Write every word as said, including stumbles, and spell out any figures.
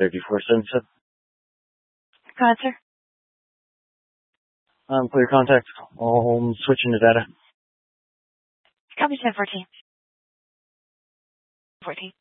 thirty-four seventy-seven. Go ahead, sir. Um, clear contact. I'm switching to data. Copy ten fourteen. fourteen.